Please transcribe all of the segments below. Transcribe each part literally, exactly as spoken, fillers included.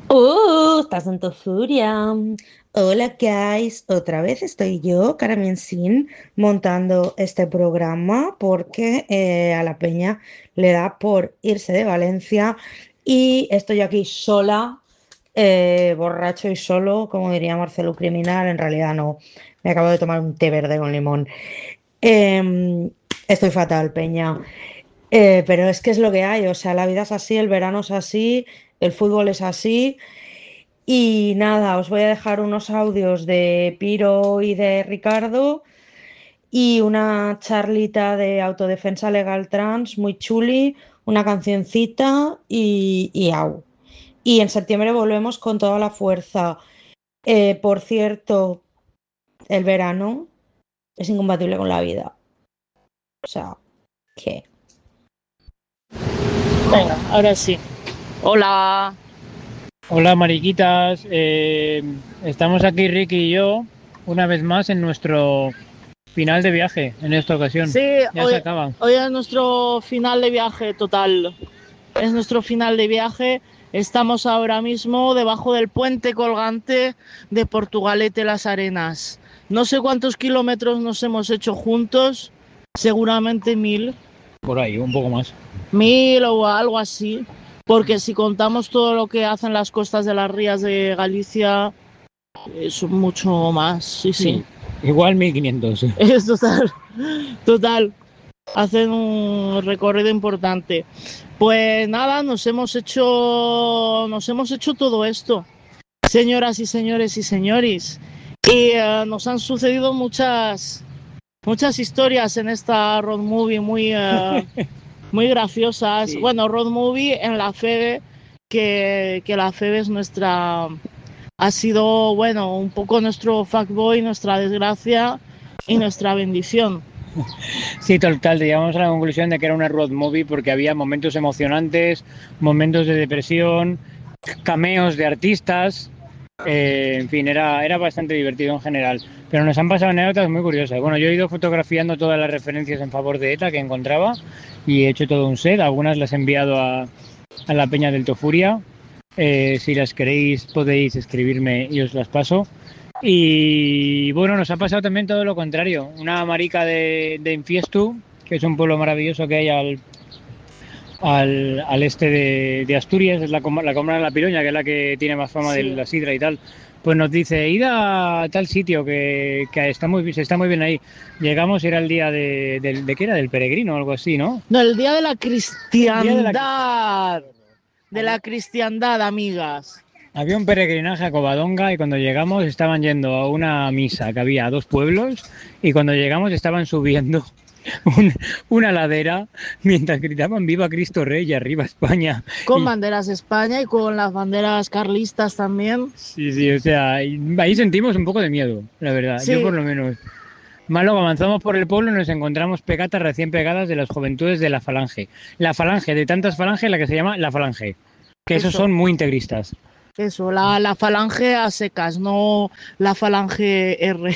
¡Uh! Estás en tu furia. Hola, guys. Otra vez estoy yo, Carmen Sin, montando este programa porque eh, a la peña le da por irse de Valencia y estoy aquí sola, eh, borracho y solo, como diría Marcelo Criminal. En realidad no, me acabo de tomar un té verde con limón. Em, Estoy fatal, peña. Eh, pero es que es lo que hay, o sea, la vida es así, el verano es así, el fútbol es así. Y nada, os voy a dejar unos audios de Piro y de Ricardo y una charlita de autodefensa legal trans muy chuli, una cancioncita y, y au. Y en septiembre volvemos con toda la fuerza. Eh, por cierto, el verano es incompatible con la vida. O sea, ¿qué? Venga, ahora sí. Hola. Hola mariquitas, eh, estamos aquí Ricky y yo una vez más en nuestro final de viaje en esta ocasión. Sí, ya hoy, se acaba. Hoy es nuestro final de viaje total. Es nuestro final de viaje. Estamos ahora mismo debajo del puente colgante de Portugalete Las Arenas. No sé cuántos kilómetros nos hemos hecho juntos, seguramente mil. Por ahí, un poco más. Mil o algo así. Porque si contamos todo lo que hacen las costas de las rías de Galicia, es mucho más, sí, sí. sí. Igual mil quinientos. Es total, total. Hacen un recorrido importante. Pues nada, nos hemos hecho, nos hemos hecho todo esto, señoras y señores y señores. Y uh, nos han sucedido muchas, muchas historias en esta road movie muy... Uh, muy graciosas. Sí. Bueno, road movie en la Febe, que, que la Febe es nuestra, ha sido, bueno, un poco nuestro fuckboy, nuestra desgracia y nuestra bendición. Sí, total, llegamos a la conclusión de que era una road movie porque había momentos emocionantes, momentos de depresión, cameos de artistas. Eh, en fin, era, era bastante divertido en general, pero nos han pasado anécdotas muy curiosas. Bueno, yo he ido fotografiando todas las referencias en favor de ETA que encontraba y he hecho todo un set, algunas las he enviado a, a la Peña del Tofuria. Eh, si las queréis podéis escribirme y os las paso. Y bueno, nos ha pasado también todo lo contrario, una marica de, de Infiestu, que es un pueblo maravilloso que hay al Al, al este de, de Asturias, es la, la Comuna de la Piroña, que es la que tiene más fama sí. de la sidra y tal, pues nos dice, id a tal sitio que, que está muy, se está muy bien ahí. Llegamos, era el día de, de, de ¿qué era? Del peregrino o algo así, ¿no? No, el día de la cristiandad, de la, de la cristiandad, amigas. Había un peregrinaje a Covadonga y cuando llegamos estaban yendo a una misa que había a dos pueblos y cuando llegamos estaban subiendo Un, una ladera mientras gritaban viva Cristo Rey y arriba España. Con y... banderas de España y con las banderas carlistas también. Sí, sí, o sea, ahí sentimos un poco de miedo, la verdad, sí. Yo por lo menos. Más luego avanzamos por el pueblo y nos encontramos pegatas recién pegadas de las juventudes de la Falange. La Falange, de tantas falanges, la que se llama la Falange, que Eso. esos son muy integristas. Eso, la, la Falange a secas, no la Falange R.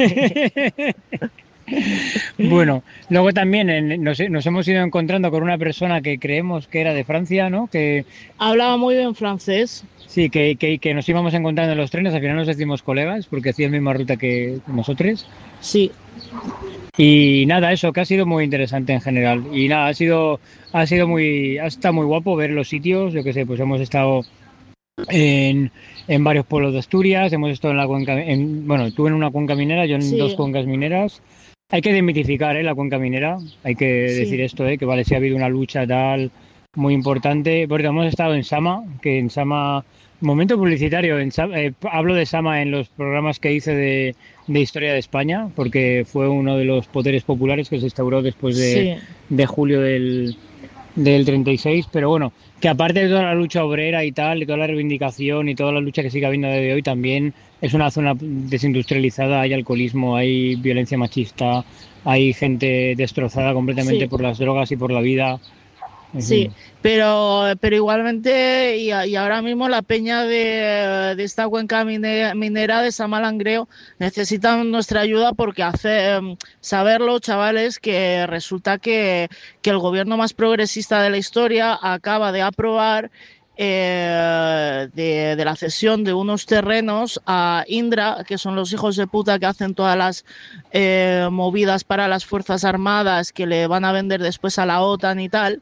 Bueno, luego también en, nos, nos hemos ido encontrando con una persona que creemos que era de Francia, ¿no? Que hablaba muy bien francés. Sí, que, que, que nos íbamos encontrando en los trenes, al final nos decimos colegas, porque hacía la misma ruta que nosotros. Sí. Y nada, eso, que ha sido muy interesante en general. Y nada, ha sido, ha sido muy, ha estado muy guapo ver los sitios, yo qué sé, pues hemos estado en, en varios pueblos de Asturias, hemos estado en la cuenca, en, bueno, tú en una cuenca minera, yo en sí. dos cuencas mineras. Hay que desmitificar ¿eh? la cuenca minera, hay que sí. decir esto, ¿eh? que vale, si ha habido una lucha tal muy importante, porque hemos estado en Sama, que en Sama, momento publicitario, en Sama, eh, hablo de Sama en los programas que hice de, de Historia de España, porque fue uno de los poderes populares que se instauró después de, sí. de julio del, del treinta y seis, pero bueno, que aparte de toda la lucha obrera y tal, y toda la reivindicación y toda la lucha que sigue habiendo desde hoy, también es una zona desindustrializada, hay alcoholismo, hay violencia machista, hay gente destrozada completamente sí. por las drogas y por la vida. En sí, fin. pero pero igualmente y, y ahora mismo la peña de, de esta cuenca minera, minera de Samalangreo necesitan nuestra ayuda porque hace um, saberlo, chavales, que resulta que, que el gobierno más progresista de la historia acaba de aprobar Eh, de, de la cesión de unos terrenos a Indra, que son los hijos de puta que hacen todas las eh, movidas para las Fuerzas Armadas que le van a vender después a la OTAN y tal,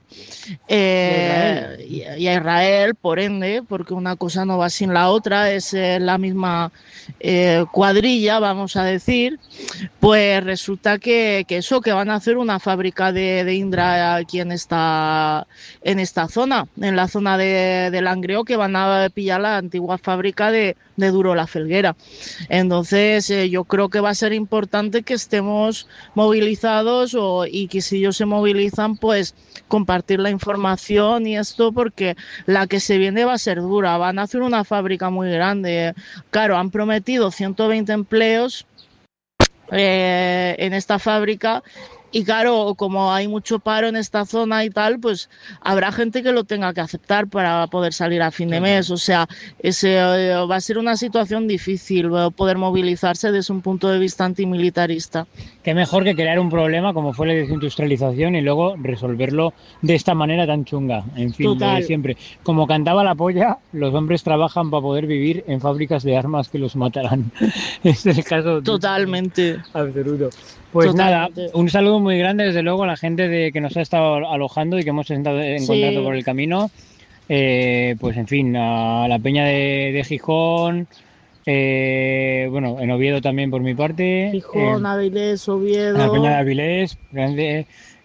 eh, y, y a Israel, por ende, porque una cosa no va sin la otra, es eh, la misma eh, cuadrilla, vamos a decir. Pues resulta que, que eso, que van a hacer una fábrica de, de Indra aquí en esta, en esta zona, en la zona de, de Langreo, que van a pillar la antigua fábrica de, de Duro la Felguera. Entonces eh, yo creo que va a ser importante que estemos movilizados o, y que si ellos se movilizan, pues compartir la información y esto, porque la que se viene va a ser dura. Van a hacer una fábrica muy grande. Claro, han prometido ciento veinte empleos Eh, en esta fábrica y claro, como hay mucho paro en esta zona y tal, pues habrá gente que lo tenga que aceptar para poder salir a fin de mes. O sea, ese, eh, va a ser una situación difícil poder movilizarse desde un punto de vista antimilitarista. Qué mejor que crear un problema como fue la desindustrialización y luego resolverlo de esta manera tan chunga. En fin, lo de siempre. Como cantaba la polla, los hombres trabajan para poder vivir en fábricas de armas que los matarán. Es el caso totalmente absoluto. Pues totalmente. Nada, un saludo muy grande desde luego a la gente de que nos ha estado alojando y que hemos estado en Sí. contacto por el camino. Eh, pues en fin, a la peña de, de Gijón, eh, bueno, en Oviedo también por mi parte. Gijón, eh, Avilés, Oviedo. a la peña de Avilés, grande,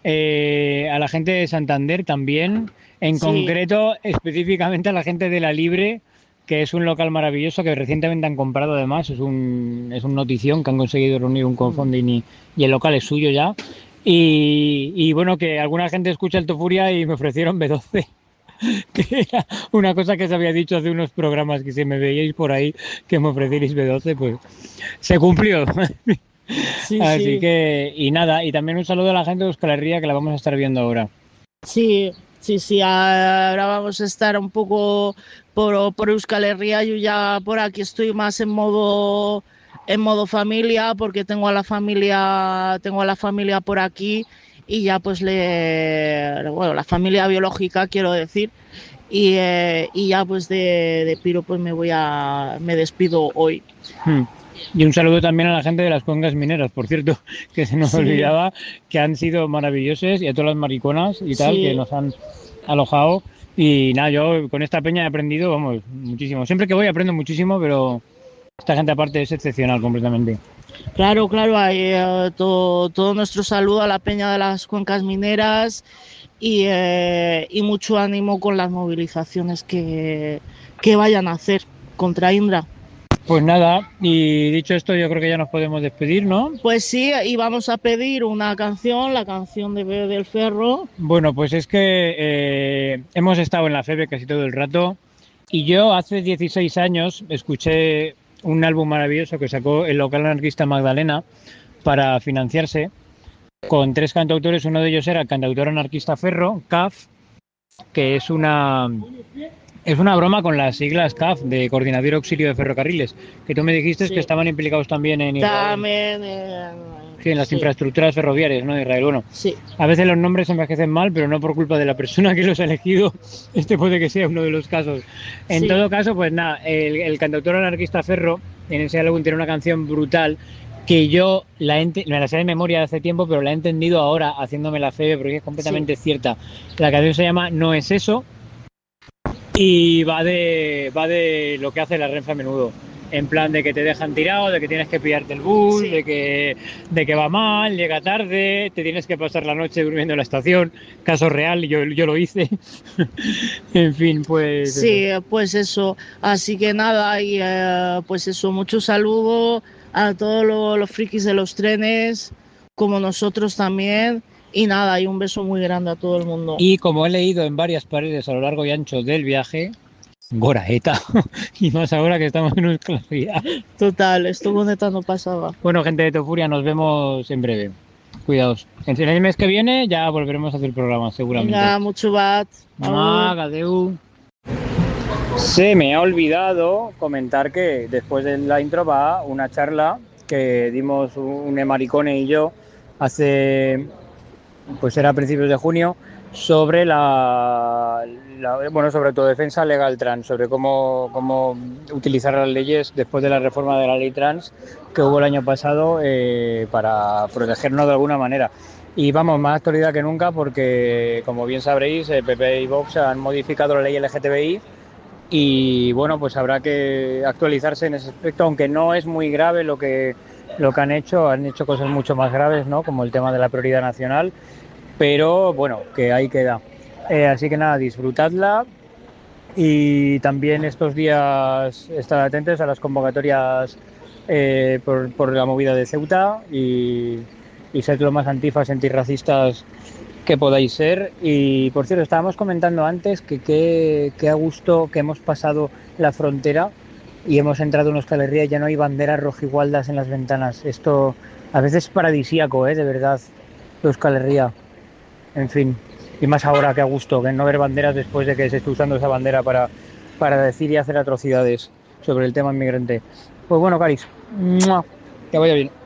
eh, a la gente de Santander también, en Sí. concreto específicamente a la gente de La Libre, que es un local maravilloso que recientemente han comprado además, es un, es un notición que han conseguido reunir un crowdfunding y, y el local es suyo ya. Y, y bueno, que alguna gente escucha el Tofuria y me ofrecieron B doce, que era una cosa que se había dicho hace unos programas, que si me veíais por ahí que me ofrecierais B doce, pues se cumplió. Sí, Así sí. que, y nada, y también un saludo a la gente de Euskal Herria que la vamos a estar viendo ahora. Sí, sí, sí, ahora vamos a estar un poco por, por Euskal Herria. Yo ya por aquí estoy más en modo en modo familia, porque tengo a la familia, tengo a la familia por aquí y ya pues le, bueno, la familia biológica quiero decir, y, eh, y ya pues de, de Piro pues me voy a, me despido hoy. Hmm. Y un saludo también a la gente de las cuencas mineras, por cierto, que se nos Sí. olvidaba, que han sido maravillosos, y a todas las mariconas y tal, Sí. que nos han alojado. Y nada, yo con esta peña he aprendido, vamos, muchísimo. Siempre que voy aprendo muchísimo, pero esta gente aparte es excepcional completamente. Claro, claro, hay eh, todo, todo nuestro saludo a la peña de las cuencas mineras y, eh, y mucho ánimo con las movilizaciones que, que vayan a hacer contra Indra. Pues nada, y dicho esto, yo creo que ya nos podemos despedir, ¿no? Pues sí, y vamos a pedir una canción, la canción de Bebe del Ferro. Bueno, pues es que eh, hemos estado en la F E B E casi todo el rato y yo hace dieciséis años escuché un álbum maravilloso que sacó el local anarquista Magdalena para financiarse con tres cantautores. Uno de ellos era el cantautor anarquista Ferro, C A F, que es una... Es una broma con las siglas C A F, de Coordinador Auxilio de Ferrocarriles, que tú me dijiste Sí. que estaban implicados también en Israel. También, eh, Sí, en las sí, infraestructuras ferroviarias, ¿no? De Israel. Bueno, sí, a veces los nombres se envejecen mal, pero no por culpa de la persona que los ha elegido. Este puede que sea uno de los casos. En Sí. todo caso, pues nada, el, el cantautor anarquista Ferro, en ese álbum tiene una canción brutal que yo la he ente- me la sé de memoria hace tiempo, pero la he entendido ahora haciéndome la fe, porque es completamente cierta. La canción se llama No es eso y va de, va de lo que hace la Renfe a menudo. En plan de que te dejan tirado, de que tienes que pillarte el bus, Sí. de que, de que va mal, llega tarde, te tienes que pasar la noche durmiendo en la estación. Caso real, yo, yo lo hice. En fin, pues... Sí, eso. pues eso. Así que nada, y eh, pues eso, mucho saludo a todos lo- los frikis de los trenes, como nosotros también. Y nada, y un beso muy grande a todo el mundo. Y como he leído en varias paredes a lo largo y ancho del viaje, Goraeta. Y más ahora que estamos en Euskal Herria. Total, esto con ETA no pasaba. Bueno, gente de Tofuria, nos vemos en breve. Cuidaos. En el mes que viene ya volveremos a hacer programas, seguramente. Venga, mucho bat. Mag, adeu. Se me ha olvidado comentar que después de la intro va una charla que dimos un Emaricone y yo hace, pues era a principios de junio, sobre la, la- bueno, sobre autodefensa legal trans, sobre cómo, cómo utilizar las leyes después de la reforma de la ley trans que hubo el año pasado eh, para protegernos de alguna manera. Y vamos, más actualidad que nunca porque, como bien sabréis, eh, P P y Vox han modificado la ley L G T B I y bueno, pues habrá que actualizarse en ese aspecto, aunque no es muy grave lo que, lo que han hecho, han hecho cosas mucho más graves, ¿no? Como el tema de la prioridad nacional, pero bueno, que ahí queda. Eh, así que nada, disfrutadla y también estos días estad atentos a las convocatorias eh, por, por la movida de Ceuta y, y sed lo más antifas, antirracistas que podáis ser. Y por cierto, estábamos comentando antes que qué a gusto que hemos pasado la frontera y hemos entrado en Euskal Herria y ya no hay banderas rojigualdas en las ventanas. Esto a veces es paradisíaco, ¿eh? De verdad, Euskal Herria. En fin, y más ahora que a gusto, que no ver banderas después de que se esté usando esa bandera para, para decir y hacer atrocidades sobre el tema inmigrante. Pues bueno, Caris, ¡mua! Que vaya bien.